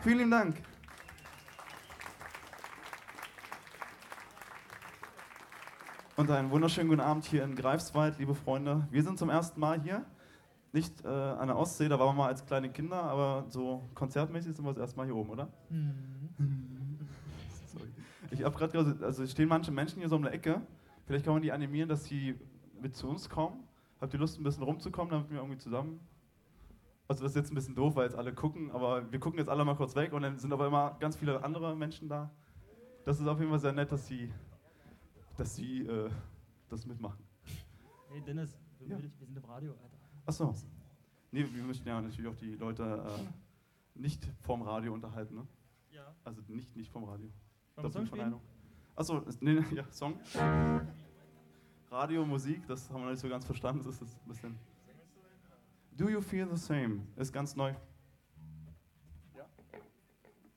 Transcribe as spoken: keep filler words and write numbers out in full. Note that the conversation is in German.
Vielen Dank. Und einen wunderschönen guten Abend hier in Greifswald, liebe Freunde. Wir sind zum ersten Mal hier. Nicht äh, an der Ostsee, da waren wir mal als kleine Kinder, aber so konzertmäßig sind wir das erste Mal hier oben, oder? Mhm. Sorry. Ich habe gerade gesagt, also es stehen manche Menschen hier so um die Ecke. Vielleicht kann man die animieren, dass sie mit zu uns kommen. Habt ihr Lust, ein bisschen rumzukommen, damit wir irgendwie zusammen... Also das ist jetzt ein bisschen doof, weil jetzt alle gucken, aber wir gucken jetzt alle mal kurz weg und dann sind aber immer ganz viele andere Menschen da. Das ist auf jeden Fall sehr nett, dass sie, dass sie äh, das mitmachen. Hey Dennis, wir, Ja. wir sind im Radio, Alter. Achso. Nee, wir möchten ja natürlich auch die Leute äh, nicht vorm Radio unterhalten, ne? Ja. Also nicht, nicht vom Radio. Wollen wir Song spielen? Achso, nee, ja, Song. Radio, Musik, das haben wir noch nicht so ganz verstanden, das ist ein bisschen... Do You Feel the Same ist ganz neu. Ja.